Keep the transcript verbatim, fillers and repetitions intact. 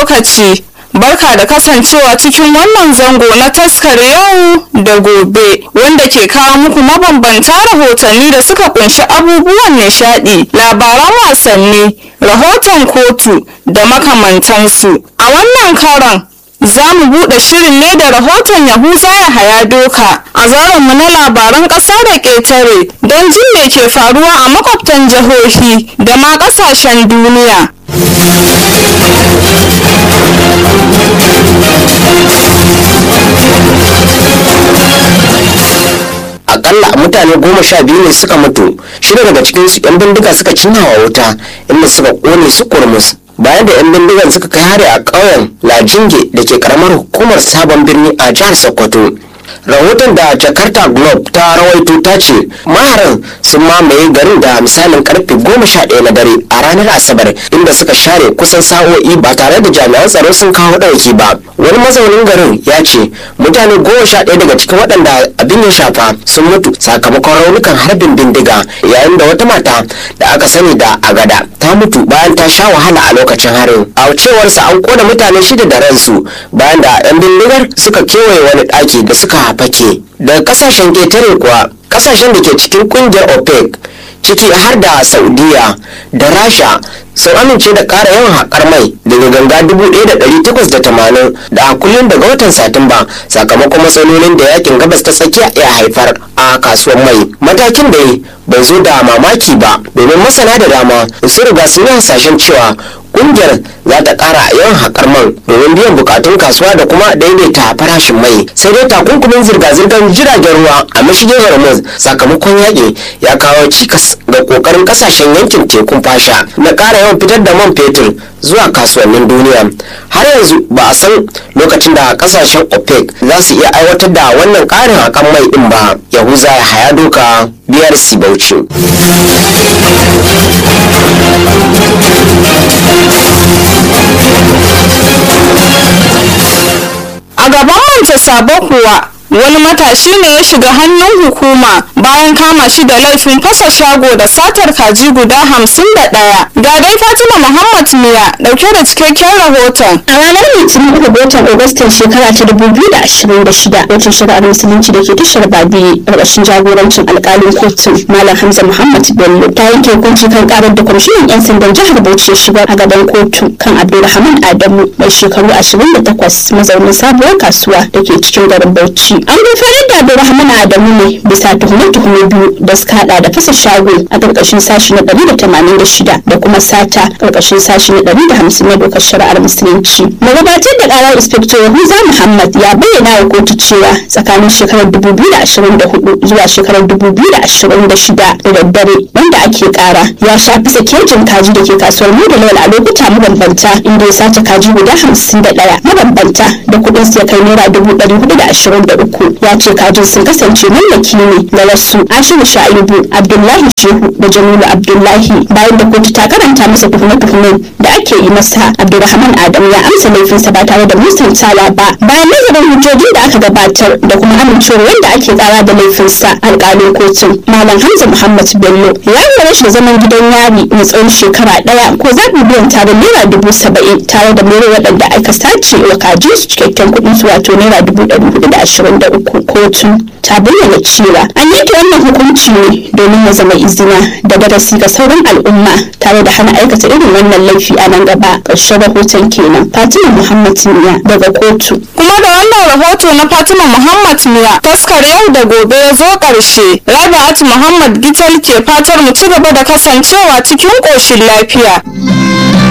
lokaci, barka da kasancewa cikin wannan zango na taskar yau da gobe wanda ke kawo muku mabambanta rahotanni da suka kunshi abubuwan nishadi, labaran wasanni, rahoton kotu da makamantansu. A wannan karon za mu buɗe shirin ne da rahoton Yahuza Yahaya Doka a mu na labaran ƙasa da ƙetare don jin me ke faruwa a makwabtan jihohi da ma ƙasashen duniya. Akalla mutane goma sha biyu ne suka mutu, shida daga cikinsu 'yan bindiga suka cinnawa wuta inda suka ƙone su kurmus. Bayan da 'yan bindigan suka kai hari a ƙauyen Lajinge da ke karamar hukumar Sabon Birni a jihar Sokoto. Rahoton da Jakarta Globe ta rawaito ta ce maharan sun mamaye garin da misalin karfe goma sha ɗaya na dare a ranar Asabar, inda suka share kusan sa'o'i ba tare da jami'an tsaro sun kawo ɗauki ba. Wani mazaunin garin ya ce mutane goma sha ɗaya daga cikin waɗanda abin ya shafa sun mutu sakamakon raunukan harbin bindiga, yayin da wata mata da aka sani da Agada ta mutu bayan ta sha wahala a lokacin harin. A cewarsa an kona mutane shida da ransu bayan da 'yan bindigar suka kewaye wani ɗaki da suka fake. Daga kasashen ketare kuwa, kasashen da ke cikin kungiyar OPEC ciki har da Saudiya da Rasha sun amince da ƙara yawan haƙar mai daga ganga dubu ɗaya da ɗari takwas da tamanin da kullum daga watan Satumba sakamakon matsalolin da yakin gabas ta tsakiya ya haifar a kasuwar mai. Matakin da bai zo da mamaki ba domin masana da dama sun riga sun yi hasashen cewa kungiyar za ta kara yawan haƙar man domin biyan bukatun kasuwa da kuma daidaita farashin mai. Sai dai takunkumin zirga-zirgar jiragen ruwa a mashigin Hormuz sakamakon yaƙi ya kawo cikas ga ƙoƙarin ƙasashen yankin tekun fasha na ƙara yawan fitar da man fetur zuwa kasuwannin duniya. Har yanzu ba a san lokacin da ƙasashen OPEC za su iya aiwatar da wannan ƙarin haƙar mai ɗin ba. Yahuza Yahaya Doka, B R C Bauchi. A gaban Manta Sabo kuwa wani matashi ne ya shiga hannun hukuma bayan kama shi da laifin fasa shago da satar kaji guda hamsin da ɗaya. Ga dai Fatima Muhammad Miya dauke da cikakken rahoton. A ranar Litinin uku ga watan Agustan shekara ta dubu biyu da ashirin da shida, wacce shari'ar musulunci da ke tashar Babi ƙarƙashin jagorancin alƙalin kotun Malam Hamza Muhammad Bello ta yanke hukunci kan ƙarar da kwamishinan 'yan sandan jihar Bauchi ya shigar a gaban kotu kan Abdulrahman Adamu mai shekaru ashirin da takwas mazaunin sabuwar kasuwa da ke cikin garin Bauchi. An gurfanar da Abdulrahman Adamu ne bisa tuhume-tuhume biyu da suka hada da fasa shago a ƙarƙashin sashi na ɗari da tamanin da shida da kuma sata ƙarƙashin sashi na ɗari da hamsin na dokar shari'ar musulunci. Magabatar da ƙarar Inspector Yahuza Muhammad ya bayyana wa kotu cewa tsakanin shekarar dubu biyu da ashirin da hudu zuwa shekarar dubu biyu da ashirin da shida da daddare wanda ake ƙara ya shafi sakejin kaji da ke kasuwar Muda Lawal a lokuta mabambanta, inda ya sace kaji guda hamsin da ɗaya mabambanta da kuɗin su ya kai naira dubu ɗari hudu da ashirin da uku. Ya ce kajin sun kasance mallaki ne na wasu Ashiru Sha'ibu, Abdullahi Shehu da Jamilu Abdullahi. Bayan da kotu ta karanta masa tuhume-tuhumen da ake yi masa, Abdulrahman Adamu ya amsa laifinsa ba tare da musantawa ba. Bayan nazarin hujjojin da aka gabatar da kuma amincewar wanda ake kara da laifinsa, alƙalin kotun Malam Hamza Muhammad Bello ya yi shi da zaman gidan yari na tsawon shekara ɗaya ko zaɓi biyan tare naira dubu saba'in tare da mere waɗanda aka sace wa kajin su cikakken kuɗin su wato naira dubu ɗari hudu da ashirin da uku. Kotu ta bayyana cewa an yanke wannan hukunci ne domin ya zama izina da darasi ga sauran al'umma tare da hana aikata irin wannan laifi a nan gaba. Ƙarshen rahoton kenan. Fatima Muhammad Miya daga kotu. Kuma da wannan rahoto na Fatima Muhammad Miya, taskar yau da gobe ya zo ƙarshe. Rabi'atu Muhammad Gital ke fatar mu ci gaba da kasancewa cikin ƙoshin lafiya.